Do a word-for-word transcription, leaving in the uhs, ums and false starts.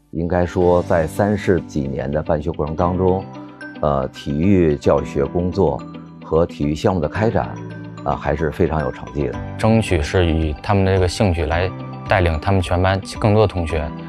应该说在三十几年的办学过程当中，呃，体育教学工作和体育项目的开展，啊、还是非常有成绩的。 争取是以他们的这个兴趣来带领他们全班更多的同学